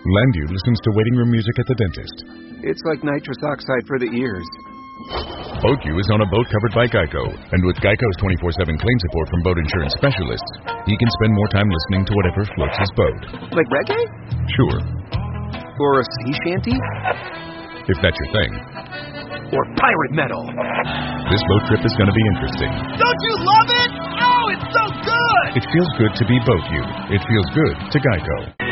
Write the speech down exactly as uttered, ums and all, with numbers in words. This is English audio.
Landu listens to waiting room music at the dentist. It's like nitrous oxide for the ears. Boatview is on a boat covered by Geico, and with Geico's twenty-four seven claim support from boat insurance specialists, he can spend more time listening to whatever floats his boat. Like reggae? Sure. Or a sea shanty? If that's your thing. Or pirate metal. This boat trip is going to be interesting. Don't you love it? Oh, it's so good! It feels good to be Boatview. It feels good to Geico.